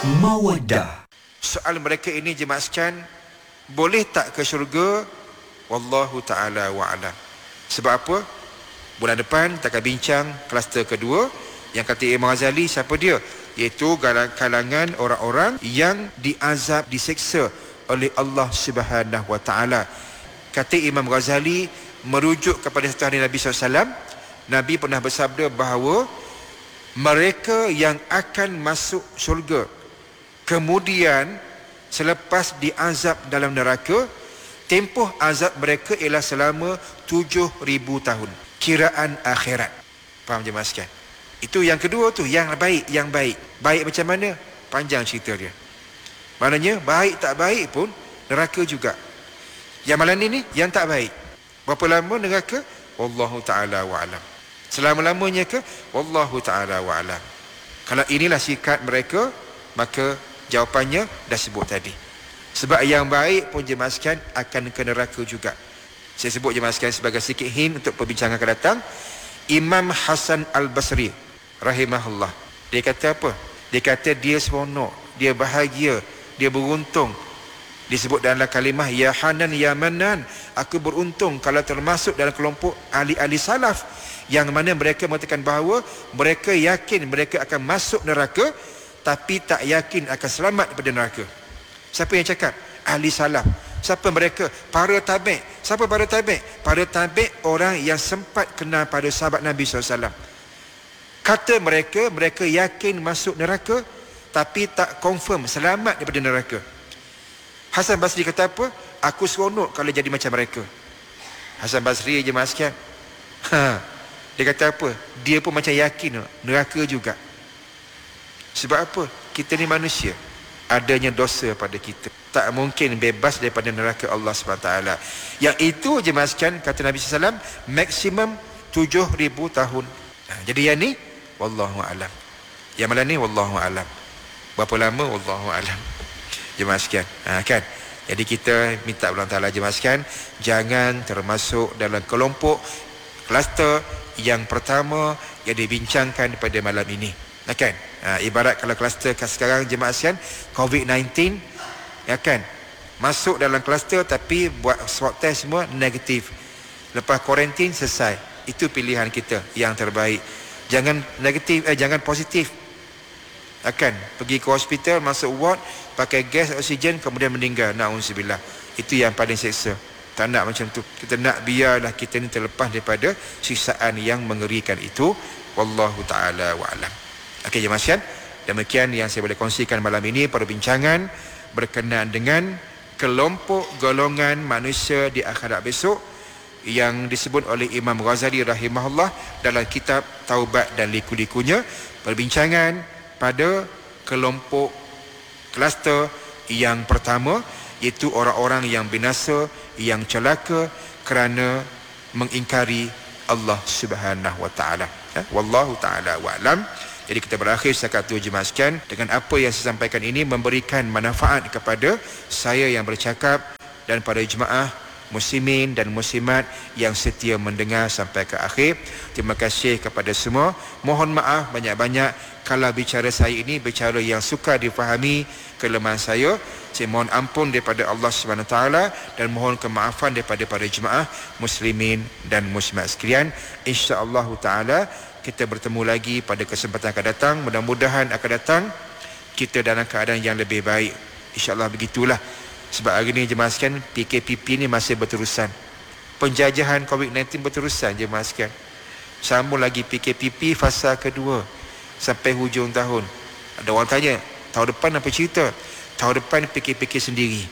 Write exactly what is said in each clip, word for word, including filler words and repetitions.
Mawaddah. Soal mereka ini jemaah sekalian, boleh tak ke syurga? Wallahu ta'ala wa'alam. Sebab apa? Bulan depan kita akan bincang kluster kedua yang kata Imam Ghazali. Siapa dia? Iaitu kalangan orang-orang yang diazab, diseksa oleh Allah Subhanahu wa ta'ala. Kata Imam Ghazali merujuk kepada satu hadis Nabi sallallahu alaihi wasallam. Nabi pernah bersabda bahawa mereka yang akan masuk syurga kemudian selepas diazab dalam neraka, tempoh azab mereka ialah selama tujuh ribu tahun, kiraan akhirat. Faham jemaah sekalian? Itu yang kedua tu, yang baik, yang baik. Baik macam mana? Panjang cerita dia. Maknanya baik tak baik pun neraka juga. Yang malam ni ni yang tak baik. Berapa lama neraka? Wallahu ta'ala wa'alam. Selama-lamanya ke? Wallahu ta'ala wa'alam. Kalau inilah sikap mereka, maka jawapannya dah sebut tadi. Sebab yang baik pun jemaah sekalian akan ke neraka juga. Saya sebut jemaah sekalian sebagai sikit hint untuk perbincangan akan datang. Imam Hasan Al-Basri rahimahullah, dia kata apa? Dia kata dia seronok, dia bahagia, dia beruntung. Disebut dalam kalimah ya Hanan ya Manan, aku beruntung kalau termasuk dalam kelompok ahli-ahli salaf yang mana mereka mengatakan bahawa mereka yakin mereka akan masuk neraka tapi tak yakin akan selamat daripada neraka. Siapa yang cakap? Ahli salaf. Siapa mereka? Para tabi'. Siapa para tabi'? Para tabi' orang yang sempat kenal pada sahabat Nabi sallallahu alaihi wasallam. Kata mereka, mereka yakin masuk neraka tapi tak confirm selamat daripada neraka. Hasan Basri kata apa? Aku seronok kalau jadi macam mereka. Hasan Basri jemaah sekalian, ha, dia kata apa? Dia pun macam yakin neraka juga. Sebab apa? Kita ni manusia, adanya dosa pada kita, tak mungkin bebas daripada neraka Allah subhanahu wa taala. Yang itu jemaah sekalian, kata Nabi sallallahu alaihi wasallam, maksimum tujuh ribu tahun. Ha, jadi yang ni wallahu alam. Yang malam ni wallahu alam. Berapa lama wallahu alam. Jemaah sekalian, ha, kan? Jadi kita minta Allah Taala jemaah sekalian, jangan termasuk dalam kelompok kluster yang pertama yang dibincangkan pada malam ini. Ha, kan? Ha, ibarat kalau kluster sekarang jemaah sekalian covid sembilan belas, ya kan? Masuk dalam kluster tapi buat swab test semua negatif. Lepas kuarantin selesai. Itu pilihan kita yang terbaik. Jangan negatif eh jangan positif. Akan pergi ke hospital, masuk ward, pakai gas oksigen, kemudian meninggal. Na'udzubillah. Itu yang paling seksa. Tak nak macam tu. Kita nak biarlah kita ni terlepas daripada siksaan yang mengerikan itu. Wallahu ta'ala wa'alam. Okey jemaah sekalian, demikian yang saya boleh kongsikan malam ini, perbincangan berkenaan dengan kelompok golongan manusia di akhirat besok yang disebut oleh Imam Ghazali rahimahullah dalam kitab Taubat dan Liku-likunya. Perbincangan pada kelompok kluster yang pertama, iaitu orang-orang yang binasa, yang celaka kerana mengingkari Allah Subhanahu wa taala. Ya? Wallahu taala wa'lam. Jadi kita berakhir setakat itu jemaah sekalian. Dengan apa yang saya sampaikan ini memberikan manfaat kepada saya yang bercakap dan pada jemaah muslimin dan muslimat yang setia mendengar sampai ke akhir. Terima kasih kepada semua. Mohon maaf banyak-banyak kalau bicara saya ini bicara yang suka difahami kelemahan saya. Saya mohon ampun daripada Allah Subhanahu Wa Taala dan mohon kemaafan daripada para jemaah muslimin dan muslimat sekalian. Insya-Allah Taala kita bertemu lagi pada kesempatan akan datang. Mudah-mudahan akan datang kita dalam keadaan yang lebih baik. Insya-Allah begitulah. Sebab hari ni jemaah sekalian, P K P P ni masih berterusan. Penjajahan covid sembilan belas berterusan jemaah sekalian. Sambung lagi P K P P fasa kedua sampai hujung tahun. Ada orang tanya, tahun depan apa cerita? Tahun depan P K P K sendiri.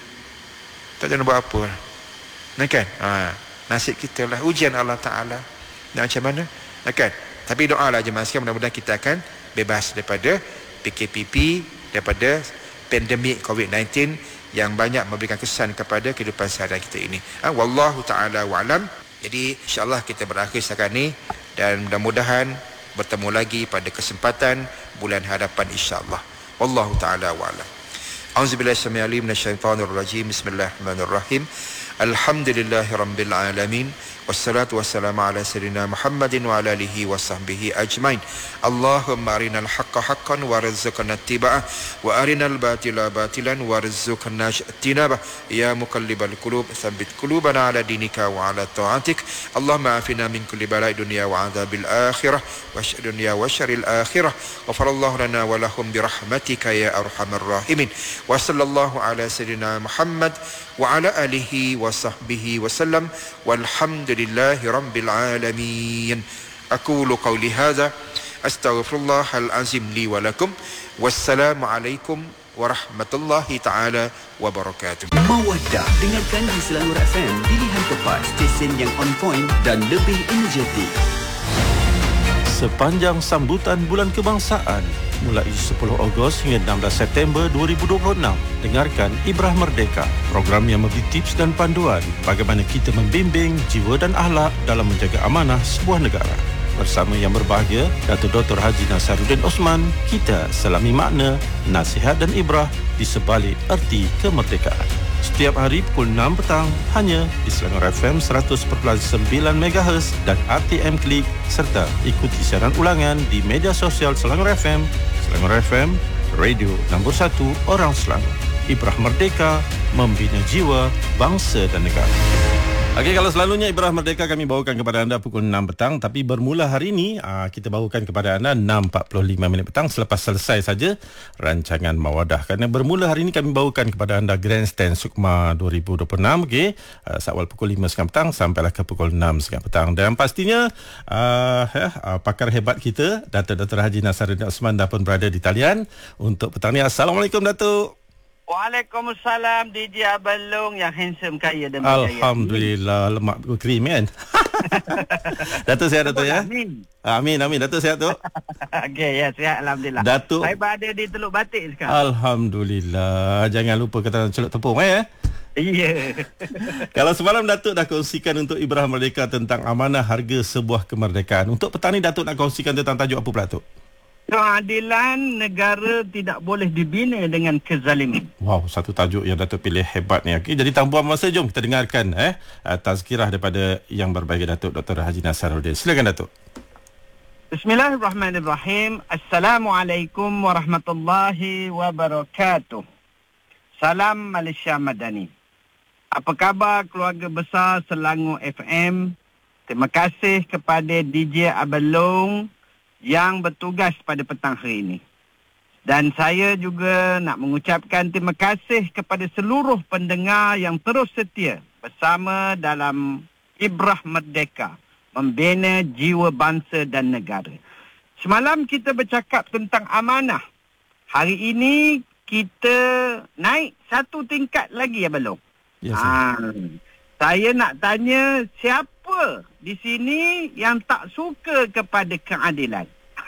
Tak tahu nak buat apa. Nah kan? Ha, nasib kita lah, ujian Allah Ta'ala. Nak macam mana? Nah kan? Tapi doalah jemaah sekalian, mudah-mudahan kita akan bebas daripada P K P P, daripada pandemik covid sembilan belas yang banyak memberikan kesan kepada kehidupan seharian kita ini. Ha, wallahu ta'ala wa'alam. Jadi insyaAllah kita berakhir setakat ini dan mudah-mudahan bertemu lagi pada kesempatan bulan hadapan insyaAllah. Wallahu ta'ala wa'alam. A'udzubillahi samii'il 'alim minasyaitonir rajim. Bismillahirrahmanirrahim. Alhamdulillahirabbil alamin. Wassalatu wassalamu ala sayyidina Muhammadin wa ala alihi wa sahbihi ajmain. Allahumma arinal haqqa haqqan warzuqna ittiba'ah wa arinal batila batilan warzuqna ijtinabah. Ya muqallibal qulub tsabbit qulubana ala dinika wa ala ta'atik. Allahumma afina min kulli bala'i dunya wa adzabil akhirah wa syarril dunya wa syarril akhirah. Ghafarallahu lana wa lahum bi rahmatika ya arhamar rahimin. Wa sallallahu ala sayyidina Muhammad wa ala alihi wa sahbihi wa sallam walhamdulillahi rabbil alamin. Aqulu qawli hadza astaghfirullahal azim li wa lakum. Wassalamu alaikum warahmatullahi taala wabarakatuh. Mawaddah dengarkan di Selangor F M, pilihan tepat stesen yang on point dan lebih energetik. Sepanjang sambutan Bulan Kebangsaan mulai sepuluh Ogos hingga enam belas September dua ribu dua puluh enam, dengarkan Ibrah Merdeka, program yang memberi tips dan panduan bagaimana kita membimbing jiwa dan akhlak dalam menjaga amanah sebuah negara. Bersama yang berbahagia Datuk Doktor Haji Nasaruddin Osman, kita selami makna, nasihat dan ibrah di sebalik erti kemerdekaan. Setiap hari pukul enam petang hanya di Selangor F M seratus perpuluhan sembilan megahertz dan R T M Klik, serta ikuti siaran ulangan di media sosial Selangor F M, Selangor F M, radio nombor satu orang Selangor. Ibrah Merdeka, membina jiwa, bangsa dan negara. Okey, kalau selalunya Ibrah Merdeka kami bawakan kepada anda pukul enam petang, tapi bermula hari ini kita bawakan kepada anda enam empat puluh lima minit petang selepas selesai saja rancangan Mawadah. Kerana bermula hari ini kami bawakan kepada anda Grandstand Sukma dua ribu dua puluh enam, okey, seawal pukul lima tiga puluh petang sampailah ke pukul enam tiga puluh petang. Dan pastinya uh, ya, uh, pakar hebat kita Datuk Doktor Haji Nasaruddin Osman dah pun berada di talian untuk petang ni. Assalamualaikum Datuk. Waalaikumsalam D J Abalong yang handsome kaya dan berjaya. Alhamdulillah, lemak krim kan. Datuk sihat Datuk ya? Amin. Amin, amin. Datuk sihat tu? Okey, ya sihat alhamdulillah. Datuk. Saya berada di Teluk Batik sekarang. Alhamdulillah. Jangan lupa kata celup tepung eh. Ya. Kalau semalam Datuk dah kongsikan untuk Ibrah Merdeka tentang amanah harga sebuah kemerdekaan. Untuk petang ni Datuk nak kongsikan tentang tajuk apa pula Datuk? Keadilan negara tidak boleh dibina dengan kezaliman. Wow, satu tajuk yang Datuk pilih hebat ni. Okay, jadi tanpa buang masa, jom kita dengarkan eh tazkirah daripada yang berbahagia Datuk Doktor Haji Nasaruddin. Silakan Datuk. Bismillahirrahmanirrahim. Assalamualaikum warahmatullahi wabarakatuh. Salam Malaysia Madani. Apa khabar keluarga besar Selangor F M? Terima kasih kepada D J Abalong yang bertugas pada petang hari ini. Dan saya juga nak mengucapkan terima kasih kepada seluruh pendengar yang terus setia bersama dalam Ibrah Merdeka, membina jiwa bangsa dan negara. Semalam kita bercakap tentang amanah. Hari ini kita naik satu tingkat lagi ya Balong. Ya, ha, saya nak tanya, siapa di sini yang tak suka kepada keadilan?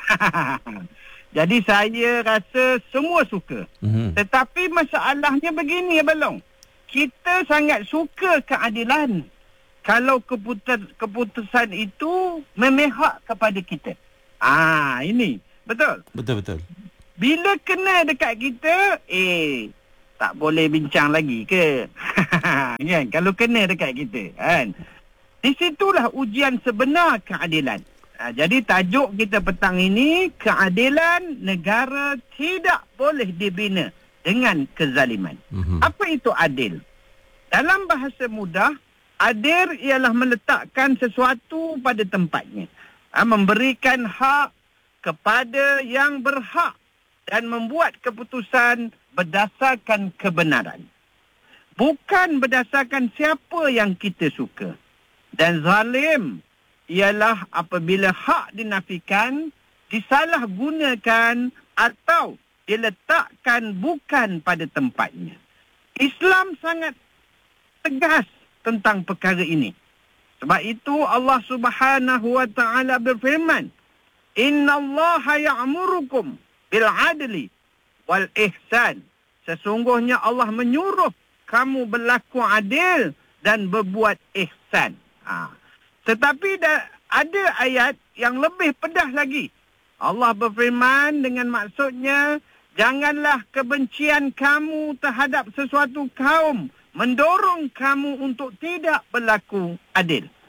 Jadi saya rasa semua suka. Mm-hmm. Tetapi masalahnya begini ya Balong. Kita sangat suka keadilan kalau keputusan, keputusan itu memihak kepada kita. Ah, ini betul. Betul betul. Bila kena dekat kita, eh tak boleh bincang lagi ke? Kan? Kalau kena dekat kita, kan? Di situlah ujian sebenar keadilan. Ha, jadi tajuk kita petang ini, keadilan negara tidak boleh dibina dengan kezaliman. Mm-hmm. Apa itu adil? Dalam bahasa mudah, adil ialah meletakkan sesuatu pada tempatnya. Ha, memberikan hak kepada yang berhak dan membuat keputusan berdasarkan kebenaran. Bukan berdasarkan siapa yang kita suka. Dan zalim ialah apabila hak dinafikan, disalahgunakan atau diletakkan bukan pada tempatnya. Islam sangat tegas tentang perkara ini. Sebab itu Allah Subhanahu wa taala berfirman, "Innallaha ya'murukum bil 'adli wal ihsan." Sesungguhnya Allah menyuruh kamu berlaku adil dan berbuat ihsan. Ha. Tetapi da, ada ayat yang lebih pedas lagi. Allah berfirman dengan maksudnya, janganlah kebencian kamu terhadap sesuatu kaum mendorong kamu untuk tidak berlaku adil.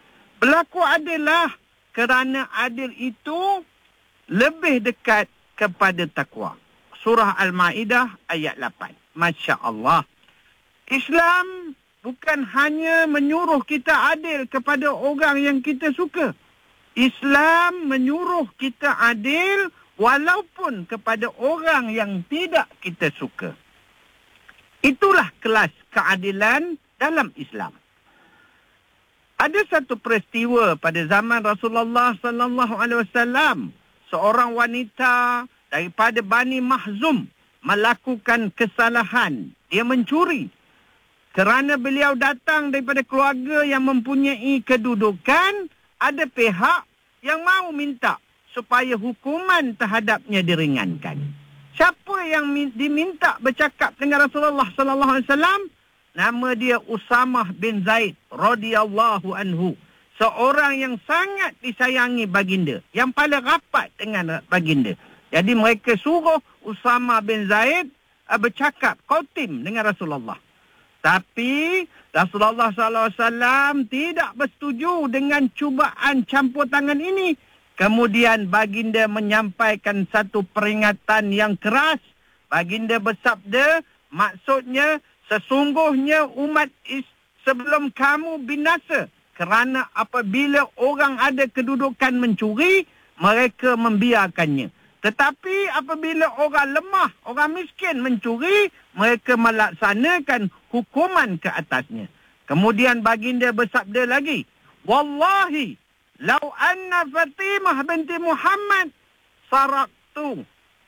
Berlaku adil lah, kerana adil itu lebih dekat kepada takwa. Surah Al-Ma'idah ayat lapan. Masya Allah. Islam bukan hanya menyuruh kita adil kepada orang yang kita suka. Islam menyuruh kita adil walaupun kepada orang yang tidak kita suka. Itulah kelas keadilan dalam Islam. Ada satu peristiwa pada zaman Rasulullah sallallahu alaihi wasallam, seorang wanita daripada Bani Mahzum melakukan kesalahan. Dia mencuri. Kerana beliau datang daripada keluarga yang mempunyai kedudukan, ada pihak yang mahu minta supaya hukuman terhadapnya diringankan. Siapa yang diminta bercakap dengan Rasulullah sallallahu alaihi wasallam? Nama dia Usamah bin Zaid radhiyallahu anhu. Seorang yang sangat disayangi baginda, yang paling rapat dengan baginda. Jadi mereka suruh Usamah bin Zaid uh, bercakap kotim dengan Rasulullah. Tapi Rasulullah sallallahu alaihi wasallam tidak bersetuju dengan cubaan campur tangan ini. Kemudian baginda menyampaikan satu peringatan yang keras. Baginda bersabda, maksudnya sesungguhnya umat is sebelum kamu binasa. Kerana apabila orang ada kedudukan mencuri, mereka membiarkannya. Tetapi apabila orang lemah, orang miskin mencuri, mereka melaksanakan hukuman ke atasnya. Kemudian baginda bersabda lagi, Wallahi, lau anna Fatimah binti Muhammad saraktu,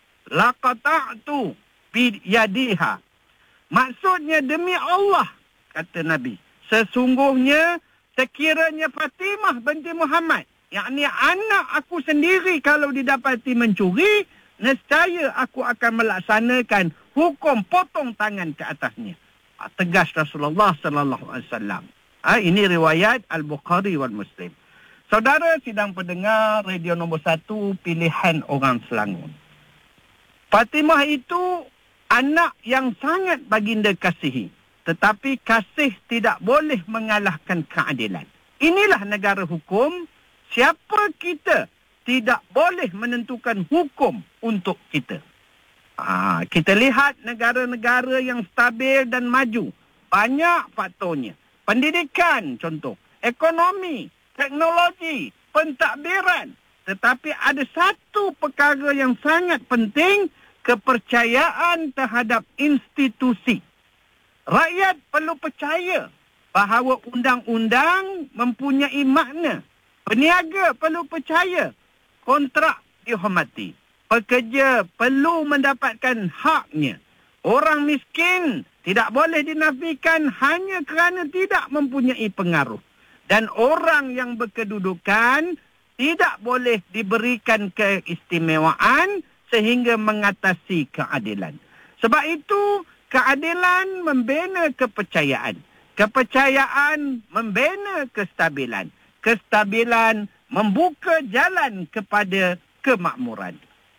laqata'tu biyadiha. Maksudnya demi Allah, kata Nabi, sesungguhnya sekiranya Fatimah binti Muhammad, yakni anak aku sendiri kalau didapati mencuri, nescaya aku akan melaksanakan hukum potong tangan ke atasnya. Tegas Rasulullah sallallahu alaihi wasallam. Ha, ini riwayat Al-Bukhari wal Muslim. Saudara sidang pendengar radio nombor satu pilihan orang Selangor. Fatimah itu anak yang sangat baginda kasihi. Tetapi kasih tidak boleh mengalahkan keadilan. Inilah negara hukum. Siapa kita tidak boleh menentukan hukum untuk kita. Ha, kita lihat negara-negara yang stabil dan maju. Banyak faktornya. Pendidikan contoh. Ekonomi, teknologi, pentadbiran. Tetapi ada satu perkara yang sangat penting. Kepercayaan terhadap institusi. Rakyat perlu percaya bahawa undang-undang mempunyai makna. Peniaga perlu percaya kontrak dihormati. Pekerja perlu mendapatkan haknya. Orang miskin tidak boleh dinafikan hanya kerana tidak mempunyai pengaruh. Dan orang yang berkedudukan tidak boleh diberikan keistimewaan sehingga mengatasi keadilan. Sebab itu, keadilan membina kepercayaan. Kepercayaan membina kestabilan. Kestabilan membuka jalan kepada kemakmuran.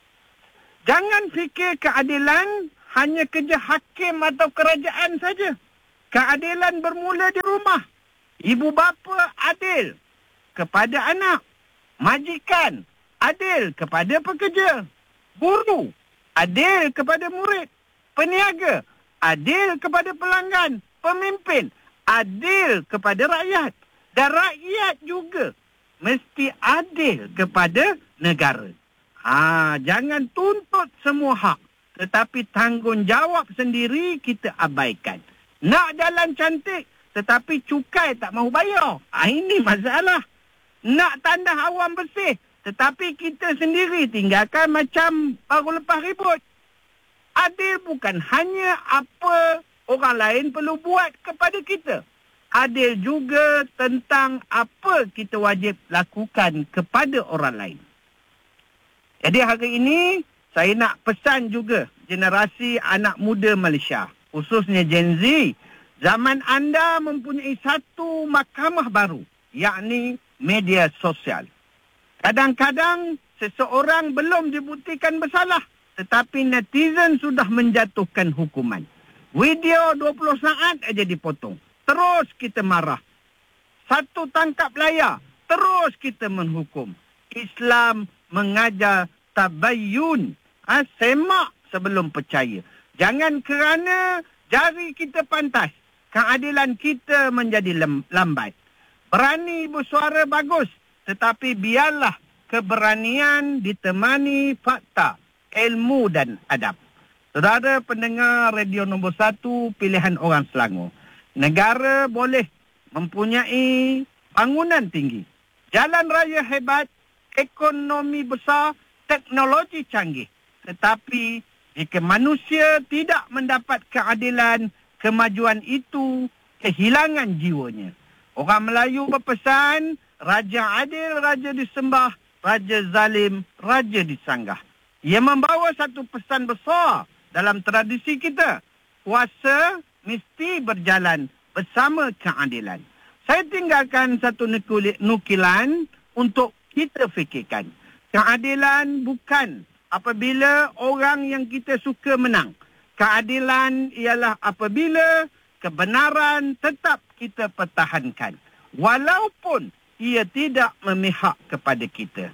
Jangan fikir keadilan hanya kerja hakim atau kerajaan saja. Keadilan bermula di rumah. Ibu bapa adil kepada anak. Majikan adil kepada pekerja. Guru adil kepada murid. Peniaga adil kepada pelanggan. Pemimpin adil kepada rakyat. Dan rakyat juga mesti adil kepada negara. Ha, jangan tuntut semua hak. Tetapi tanggungjawab sendiri kita abaikan. Nak jalan cantik, tetapi cukai tak mahu bayar. Ha, ini masalah. Nak tandas awan bersih, tetapi kita sendiri tinggalkan macam baru lepas ribut. Adil bukan hanya apa orang lain perlu buat kepada kita. Adil juga tentang apa kita wajib lakukan kepada orang lain. Jadi hari ini, saya nak pesan juga generasi anak muda Malaysia, khususnya Gen Z. Zaman anda mempunyai satu mahkamah baru, yakni media sosial. Kadang-kadang seseorang belum dibuktikan bersalah, tetapi netizen sudah menjatuhkan hukuman. Video dua puluh saat aja dipotong. Terus kita marah. Satu tangkap layar. terus kita menghukum. Islam mengajar tabayyun, ha, semak sebelum percaya. Jangan kerana jari kita pantas, keadilan kita menjadi lambat. Berani bersuara bagus, tetapi biarlah keberanian ditemani fakta, ilmu dan adab. Saudara pendengar radio nombor satu pilihan orang Selangor, negara boleh mempunyai bangunan tinggi, jalan raya hebat, ekonomi besar, teknologi canggih. Tetapi jika manusia tidak mendapat keadilan, kemajuan itu kehilangan jiwanya. Orang Melayu berpesan, raja adil, raja disembah, raja zalim, raja disanggah. Ia membawa satu pesan besar dalam tradisi kita. Kuasa mesti berjalan bersama keadilan. Saya tinggalkan satu nukilan untuk kita fikirkan. Keadilan bukan apabila orang yang kita suka menang. Keadilan ialah apabila kebenaran tetap kita pertahankan, walaupun ia tidak memihak kepada kita.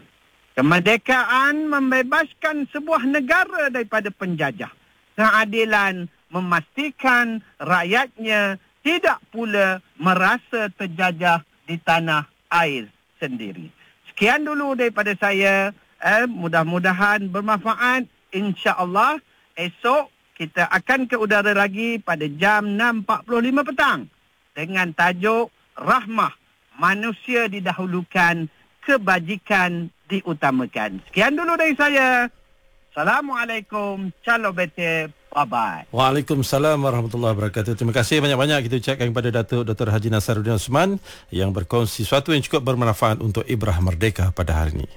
Kemerdekaan membebaskan sebuah negara daripada penjajah. Keadilan memastikan rakyatnya tidak pula merasa terjajah di tanah air sendiri. Sekian dulu daripada saya. Eh, mudah-mudahan bermanfaat. InsyaAllah esok kita akan ke udara lagi pada jam enam empat puluh lima petang dengan tajuk Rahmah, manusia didahulukan, kebajikan diutamakan. Sekian dulu dari saya. Assalamualaikum. Ciao bete. Bye-bye. Waalaikumsalam warahmatullahi wabarakatuh. Terima kasih banyak-banyak kita ucapkan kepada Datuk Doktor Haji Nasaruddin Osman yang berkongsi sesuatu yang cukup bermanfaat untuk Ibrah Merdeka pada hari ini.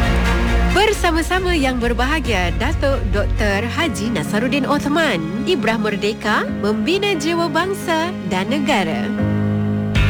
Bersama-sama yang berbahagia, Datuk Doktor Haji Nasaruddin Osman, Ibrah Merdeka, membina jiwa bangsa dan negara.